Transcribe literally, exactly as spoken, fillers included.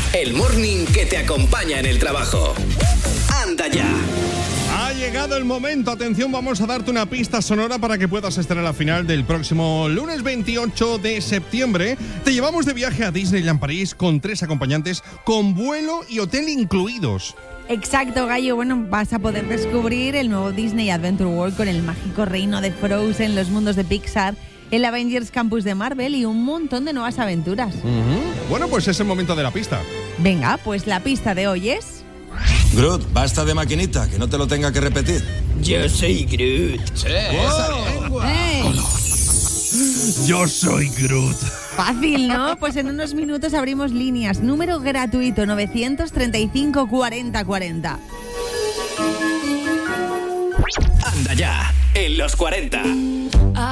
el morning que te acompaña en el trabajo. Anda ya. Ha llegado el momento, atención, vamos a darte una pista sonora para que puedas estar en la final del próximo lunes veintiocho de septiembre. Te llevamos de viaje a Disneyland París con tres acompañantes, con vuelo y hotel incluidos. Exacto, Gallo. Bueno, vas a poder descubrir el nuevo Disney Adventure World con el mágico reino de Frozen, los mundos de Pixar, el Avengers Campus de Marvel y un montón de nuevas aventuras. Uh-huh. Bueno, pues es el momento de la pista. Venga, pues la pista de hoy es... Groot, basta de maquinita, que no te lo tenga que repetir. Yo soy Groot. Sí, wow. ¡Hey! Yo soy Groot. Fácil, ¿no? Pues en unos minutos abrimos líneas. Número gratuito nueve treinta y cinco cuarenta cuarenta. Anda ya, en los cuarenta.